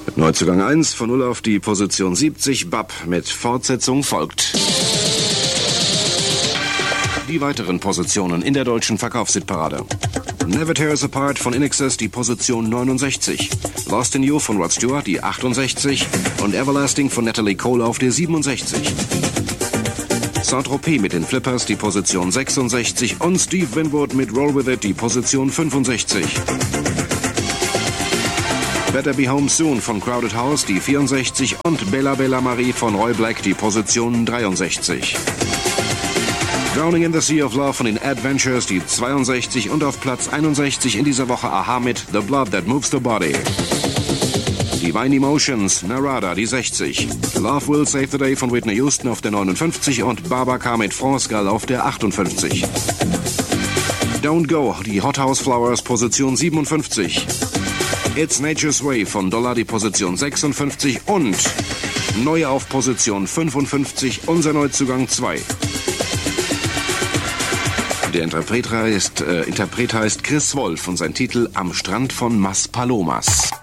Mit Neuzugang 1 von 0 auf die Position 70, Bab mit Fortsetzung folgt. Die weiteren Positionen in der deutschen Verkaufshitparade. Never Tear Us Apart von INXS, die Position 69. Lost in You von Rod Stewart, die 68. Und Everlasting von Natalie Cole auf der 67. Saint-Tropez mit den Flippers, die Position 66. Und Steve Winwood mit Roll With It, die Position 65. Better Be Home Soon von Crowded House, die 64. Und Bella Bella Marie von Roy Black, die Position 63. Drowning in the Sea of Love von den Adventures, die 62. Und auf Platz 61 in dieser Woche Aha mit The Blood That Moves the Body. Divine Emotions, Narada, die 60. Love Will Save the Day von Whitney Houston auf der 59 und Babacar mit France Gall auf der 58. Don't Go, die Hot House Flowers, Position 57. It's Nature's Way von Dollar, die Position 56 und neu auf Position 55, unser Neuzugang 2. Der Interpret heißt Chris Wolf und sein Titel Am Strand von Maspalomas.